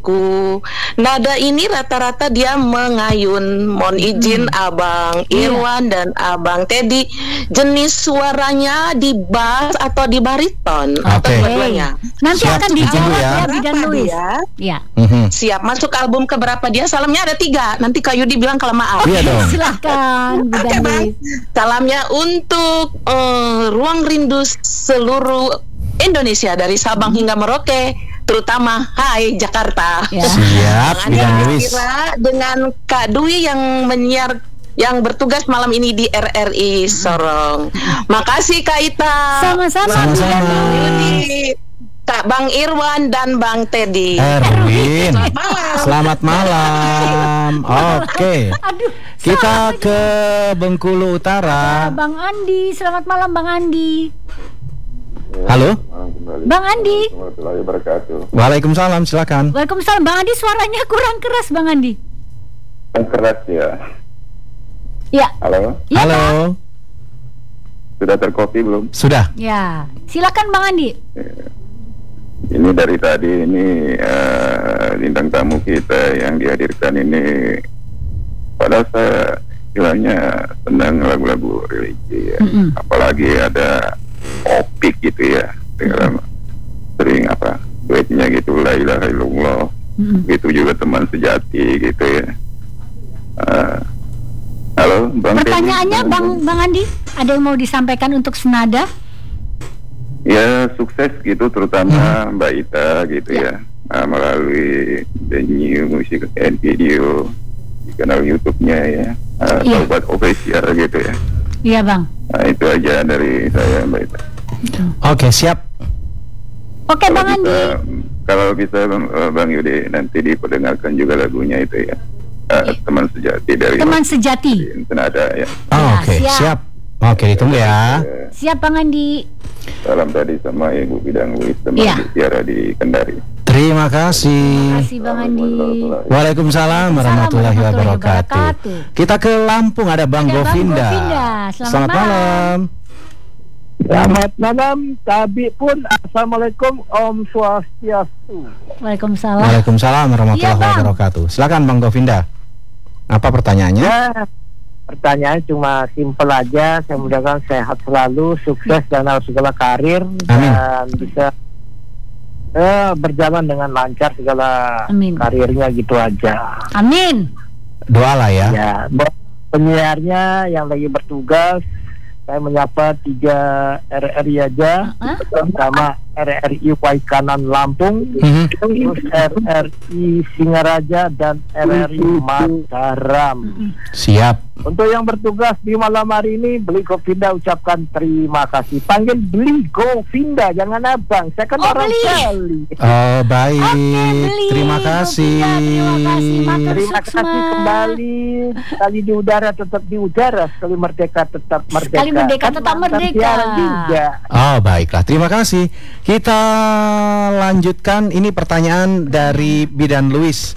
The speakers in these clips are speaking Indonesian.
lagu. Nada ini rata-rata dia mengayun. Mohon izin Abang Irwan dan Abang Teddy, jenis suaranya di bass atau di bariton atau dua-duanya? Nanti Siap, akan dijawab ya Berapa Bidan Louis. dia? Ya. Siap. Masuk album keberapa dia? Salamnya ada 3. Nanti Kak Yudi bilang kalau maaf. Iya dong. Silahkan Bidan Oke, Bang. Louis. Salamnya untuk ruang rindu seluruh Indonesia dari Sabang hingga Merauke, terutama Hai Jakarta. Ya. Siap, Jangan Bidan Louis. kira dengan Kak Dwi yang menyiar, yang bertugas malam ini di RRI Sorong. Makasih Kak Ita. Sama-sama Bidan Louis. Yudi, Kak Bang Irwan dan Bang Teddy. Erwin, Selamat malam. selamat malam. Oke, Aduh, kita ke Bengkulu Utara. Bang Andi, selamat malam Bang Andi. Halo, Bang Andi. Warahmatullahi wabarakatuh. waalaikumsalam, silakan. Waalaikumsalam Bang Andi, suaranya kurang keras Bang Andi. Yang keras ya. Ya. Halo, Ya, Halo, sudah terkopi belum? sudah. Ya, silakan Bang Andi. Ini dari tadi ini bintang tamu kita yang dihadirkan ini, padahal saya istilahnya senang lagu-lagu religi ya. Apalagi ada opik gitu ya, sering duetnya gitu, la ilaha illallah. Itu juga teman sejati gitu ya. Halo, Bang Teddy. Pertanyaannya Bang Andi, ada yang mau disampaikan untuk senada? Ya, sukses gitu, terutama Mbak Ita gitu ya, melalui The New Music and Video di kanal YouTube-nya ya, Sobat Official gitu ya. Iya Bang. Nah, itu aja dari saya, Mbak Ita. Oke, siap. Oke Bang Andi. Kalau bisa Bang Yudi nanti diperdengarkan juga lagunya itu ya, teman sejati dari Teman sejati. Senada ya. Oke, siap. siap. Oke, ditunggu ya. Siap Bang Andi. Salam tadi sama Ibu Bidang Louis, teman Tiara di Kendari. Terima kasih. Terima kasih Bang Andi. Waalaikumsalam warahmatullahi wabarakatuh. Kita ke Lampung, ada Bang Govinda. Selamat malam. Selamat malam, Tabi pun. Assalamualaikum, Om Swastiastu. Waalaikumsalam. Waalaikumsalam warahmatullahi Iya, Bang. wabarakatuh. Silakan Bang Govinda. Apa pertanyaannya? Ya, pertanyaan cuma simpel aja. Saya mudah-mudahan sehat selalu, sukses dalam segala karir. Amin. Dan bisa berjalan dengan lancar segala Amin. karirnya gitu aja. Amin. Doa lah ya. Ya, buat penyiarnya yang lagi bertugas, saya menyapa 3 RRI aja, sama RRI Waikanan Lampung, terus RRI Singaraja dan RRI Mataram. Siap. Untuk yang bertugas di malam hari ini, Beli Govinda ucapkan terima kasih. Panggil Beli Govinda, jangan abang. Saya kan orang Beli. Bali. Oh, baik. Beli. Terima kasih. Govinda, terima kasih. Matur Terima suksma. kasih kembali. Sekali di udara tetap di udara, sekali merdeka tetap merdeka. Sekali merdeka Kan tetap mantan merdeka. siaran juga. Oh, baiklah. Terima kasih. Kita lanjutkan, ini pertanyaan dari Bidan Louis.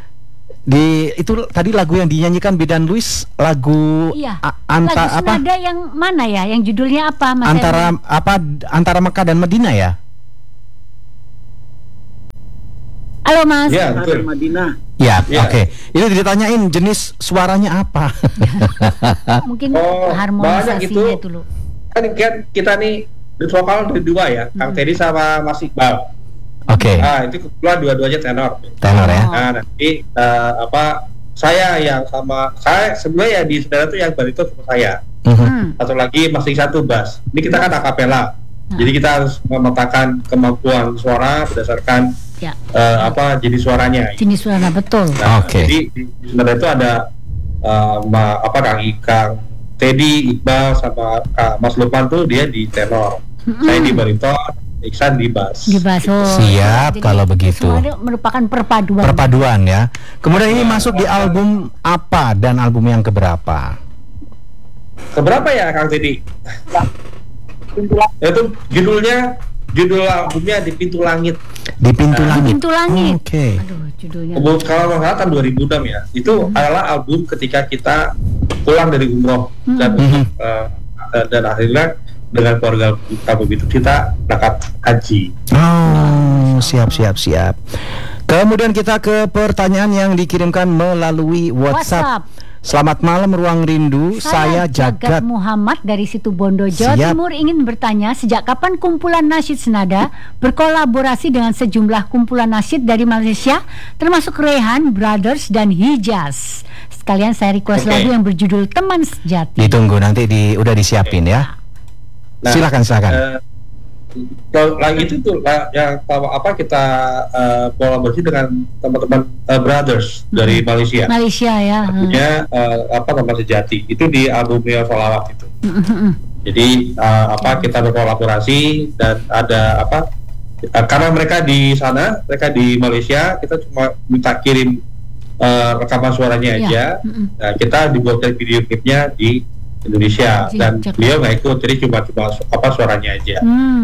Itu tadi lagu yang dinyanyikan Bidan Louis, lagu Iya. lagu Lagu senada yang mana ya? Yang judulnya apa Mas antara Erwin? antara Mekah dan Madinah ya? Halo Mas. Ya, betul. Ya, Ya. oke. Itu ditanyain jenis suaranya apa? Mungkin banyak harmonisasinya gitu. itu loh. Kan kita nih di vokal dari 2 ya, Kang Teddy sama Mas Iqbal. Oke. Nah, itu kebetulan dua-duanya tenor. Tenor ya. Nah, nanti saya yang sama saya sebenarnya ya di saudara tuh yang bariton sama saya. Satu lagi masih satu bass. Ini kita kan akapela. Jadi kita harus memetakan kemampuan suara berdasarkan jenis suaranya. Jenis suara betul. Nah, Oke. Jadi di saudara itu ada Kang Teddy, Iqbal sama Mas Lukman tuh dia di tenor. Saya di bariton, Iksan di bass. Di bass. Siap, Jadi kalau begitu. semuanya merupakan perpaduan. Perpaduan ya. Kemudian ini masuk di album apa dan album yang keberapa? Keberapa ya Kang Teddy? Itu judul albumnya Di Pintu Langit. Di Pintu Langit. Pintu Langit. Oke. Aduh, judulnya. Kalau nggak salah kan 2006 ya. Itu adalah album ketika kita pulang dari umroh dan akhirnya dengan keluarga kita begitu kita berangkat haji. Oh, siap. Kemudian kita ke pertanyaan yang dikirimkan melalui WhatsApp. Selamat malam Ruang Rindu, saya Jagat Muhammad dari Situbondo, Jawa Siap. Timur ingin bertanya sejak kapan kumpulan nasyid senada berkolaborasi dengan sejumlah kumpulan nasyid dari Malaysia termasuk Rehan Brothers dan Hijaz. Sekalian saya request lagu yang berjudul Teman Sejati. Ditunggu nanti udah disiapin ya. Nah, silakan. Kalau itu tuh yang kita kolaborasi dengan teman-teman brothers dari Malaysia. Malaysia ya. Artinya Teman Sejati itu di albumnya Solawat itu. Jadi kita berkolaborasi dan ada karena mereka di sana, mereka di Malaysia, kita cuma minta kirim rekaman suaranya aja. Nah, kita dibuatkan video klipnya di Indonesia dan beliau nggak ikut, jadi cuma suaranya aja.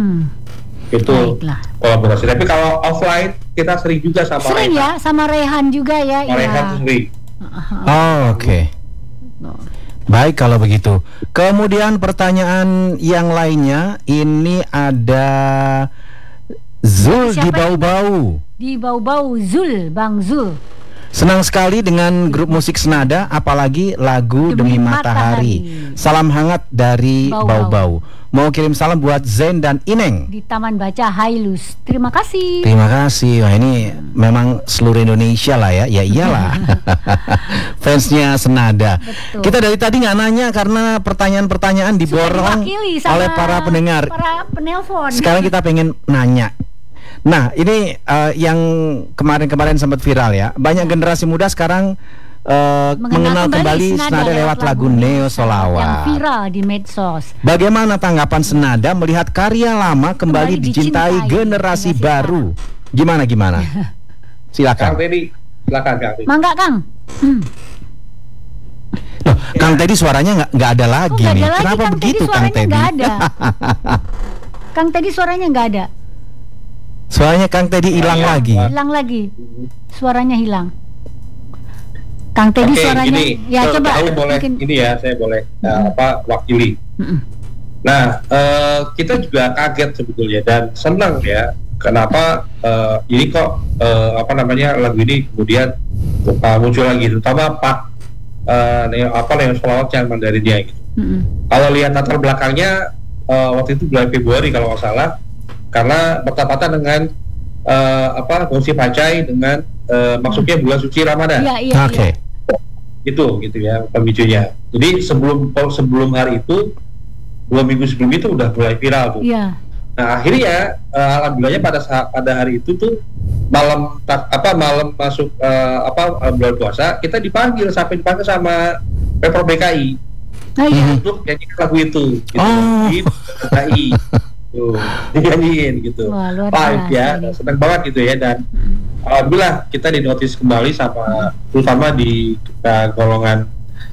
Itu kolaborasi. Tapi kalau offline kita sering juga sama Rehan. Ya, sama Rehan juga ya. Rehan sering. Oke. Baik kalau begitu. Kemudian pertanyaan yang lainnya ini ada Zul di Bau-Bau. Di Bau-Bau, Zul, Bang Zul. Senang sekali dengan grup musik senada, apalagi lagu Demi Matahari. Salam hangat dari Bau-Bau. Mau kirim salam buat Zain dan Ineng di Taman Baca Hailus. Terima kasih. Terima kasih. Wah, ini memang seluruh Indonesia lah ya. Ya iyalah. Fansnya senada. Betul. Kita dari tadi nggak nanya karena pertanyaan-pertanyaan diborong oleh para pendengar. Para penelpon. Sekarang kita pengen nanya. Nah, ini yang kemarin-kemarin sempat viral ya. Banyak generasi muda sekarang mengenal kembali senada lewat lagu Neo Solawat yang viral di medsos. Bagaimana tanggapan senada melihat karya lama kembali dicintai generasi baru? Gimana? Silakan. Kang Teddy, silakan Kang Teddy. Mangga Kang. Loh, Kang Teddy suaranya nggak ada lagi nih. Kenapa Kang begitu Teddy Kang Teddy? Nggak ada. Kang Teddy suaranya nggak ada. Soalnya Kang Teddy hilang lagi. Hilang lagi. Suaranya hilang. Kang Teddy suaranya ya coba boleh mungkin. Ini ya saya boleh wakili. Nah, kita juga kaget sebetulnya dan senang ya. Kenapa ini kok lagu ini kemudian muncul lagi, terutama Neo Solawat yang Mandarinnya gitu. Kalau lihat latar belakangnya waktu itu bulan Februari kalau nggak salah, karena bertepatan dengan Gongsi Pacai dengan masuknya bulan suci Ramadan. Oke. Gitu ya pemicunya. Jadi sebelum hari itu, 2 minggu sebelum itu udah mulai viral tuh. Iya. Nah akhirnya alhamdulillahnya pada hari itu tuh malam masuk bulan puasa kita dipanggil sama Pemprov DKI untuk nyanyikan lagu itu gitu, di DKI. Tuh, dinyanyiin gitu. Wah, live ya, senang banget gitu ya. Dan alhamdulillah kita dinotis kembali sama terutama di golongan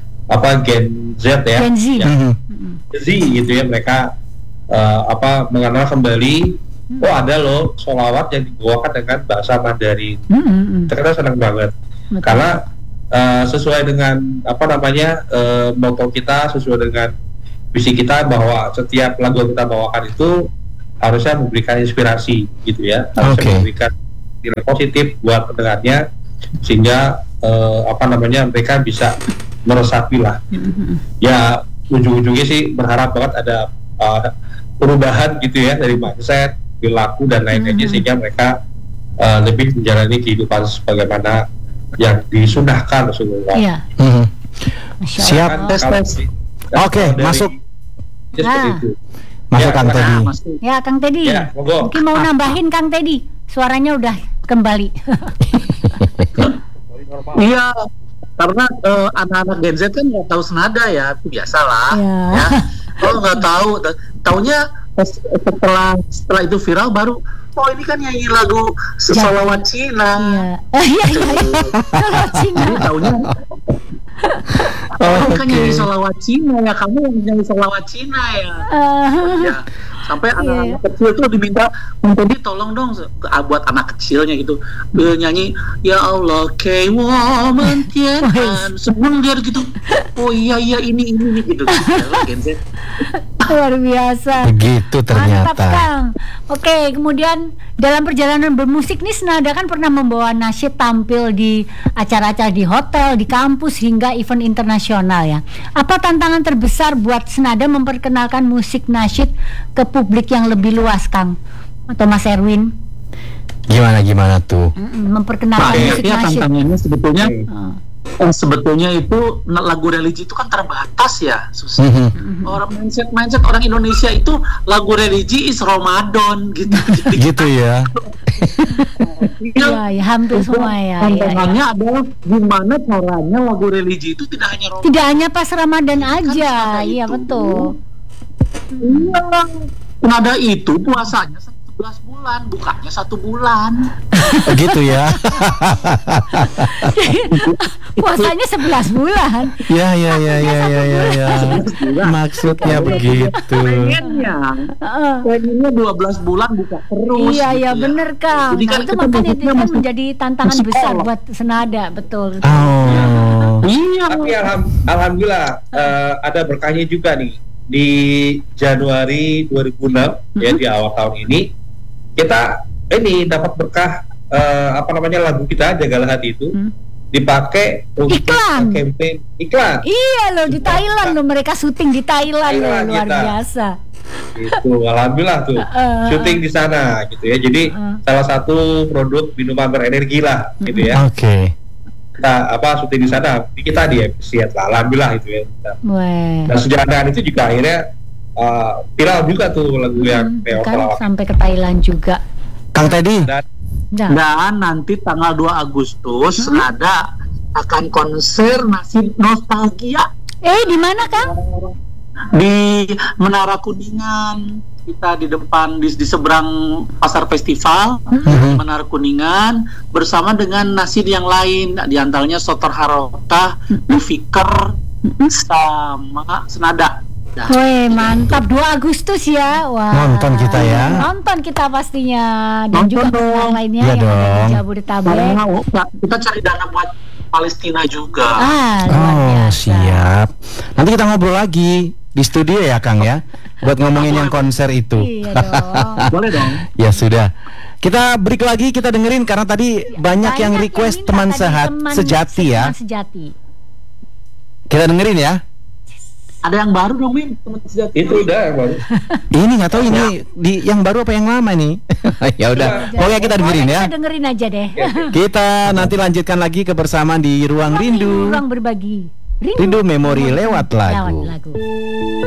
Gen Z ya, Gen Z. Z gitu ya, mereka mengenal kembali ada loh solawat yang dibawakan dengan bahasa Mandarin. Kita senang banget. Karena sesuai dengan motto kita, sesuai dengan visi kita bahwa setiap lagu yang kita bawakan itu harusnya memberikan inspirasi gitu ya, harusnya memberikan nilai positif buat pendengarnya sehingga mereka bisa meresapi lah. Ya ujung-ujungnya sih berharap banget ada perubahan gitu ya dari mindset, perilaku dan lain-lainnya sehingga mereka lebih menjalani kehidupan sebagaimana yang disunahkan Rasulullah. Iya. Siap. Oke, masuk. Masuk Kang Teddy. Ya, Kang Teddy. Ya, mungkin mau nambahin Kang Teddy. Suaranya udah kembali. Iya, karena anak-anak Gen Z kan nggak tahu senada ya, itu biasalah. Ya. Kalau nggak tahu, taunya setelah itu viral baru. Oh ini kan nyanyi lagu Solawat Cina. Iya. Solawat Cina. Jadi taunya. Kan nyanyi Solawat Cina ya, kamu nyanyi Solawat Cina ya. Ya. Sampai anak-anak kecil tuh diminta, jadi tolong dong buat anak kecilnya gitu nyanyi Ya Allah Kewomen Tian sebelum dia gitu. Oh iya ini gitu. Gen Z. Luar biasa. Begitu ternyata. Mantap, Kang. Oke, kemudian dalam perjalanan bermusik nih Senada kan pernah membawa nasyid tampil di acara-acara di hotel, di kampus hingga event internasional ya. Apa tantangan terbesar buat Senada memperkenalkan musik nasyid ke publik yang lebih luas, Kang? Atau Mas Erwin? Gimana tuh? Memperkenalkan musik nasyid. Tantangannya sebetulnya itu lagu religi itu kan terbatas ya, susah. Orang mindset orang Indonesia itu lagu religi is Ramadan gitu. Gitu ya. Ya, hampir semua ya. Tantangannya adalah gimana caranya lagu religi itu tidak hanya Ramadan. Tidak hanya pas Ramadan aja, iya betul. Iya, Senada itu puasanya 11 bulan, bukanya 1 bulan. Gitu ya. Puasanya 11 bulan. Ya. Maksudnya begitu. Pengennya 12 bulan buka terus. Iya, gitu ya. Bener, Kang. Jadi kan Itu makanya itu kan menjadi tantangan besar buat Senada, betul. Oh. Iya. Tapi alhamdulillah ada berkahnya juga nih. Di Januari 2006 ya, di awal tahun ini kita ini dapat berkah lagu kita Jagalah Hati itu dipakai untuk campaign iklan. Iya loh, di Thailand loh, mereka syuting di Thailand loh, luar biasa. Itu alhamdulillah tuh syuting di sana gitu ya. Jadi salah satu produk minuman berenergi lah gitu ya. Oke. Kita syuting di sana, kita di-appreciate lah, alhamdulillah itu ya. Dan sejalan itu juga akhirnya viral juga tuh lagu yang kan sampai ke Thailand juga. Kang Teddy. Dan nanti tanggal 2 Agustus Senada akan konser Nasyid Nostalgia. Di mana, Kang? Di Menara Kuningan. Kita di depan di seberang pasar festival Menara Kuningan bersama dengan nasyid yang lain, diantaranya Sotor Harokah, Fikir sama Senada. Woi, mantap, 2 Agustus ya. Wah. Nonton kita ya. Nonton kita pastinya, dan juga yang lainnya ya yang dong. ada di Jabodetabek. Kita cari dana buat Palestina juga. Luar biasa. Siap. Nanti kita ngobrol lagi di studio ya, Kang ya. Buat ngomongin yang konser itu. Iya dong. Boleh dong. Ya sudah. Kita break lagi, kita dengerin karena tadi banyak yang request teman sejati ya. Teman sejati. Kita dengerin ya. Ada yang baru dong, Min, teman sejati. Itu udah yang baru. Ini nggak tahu ini di yang baru apa yang lama nih. Ya udah. Pokoknya kita dengerin ya. Kita dengerin aja deh. Kita nanti lanjutkan lagi kebersamaan di Ruang Rindu. Ruang berbagi. Rindu memori lewat lagu. Lewat lagu.